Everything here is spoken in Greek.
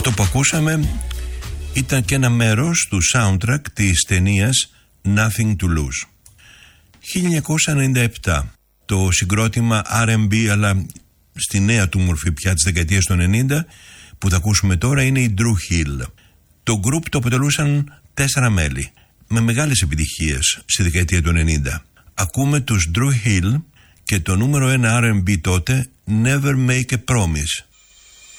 Αυτό που ακούσαμε ήταν και ένα μέρος του soundtrack της ταινίας Nothing to Lose. 1997, το συγκρότημα R&B, αλλά στη νέα του μορφή πια της δεκαετίας των 90, που θα ακούσουμε τώρα, είναι η Dru Hill. Το group το αποτελούσαν 4 μέλη, με μεγάλες επιτυχίες στη δεκαετία του 90. Ακούμε τους Dru Hill και το νούμερο 1 R&B τότε, Never Make a Promise.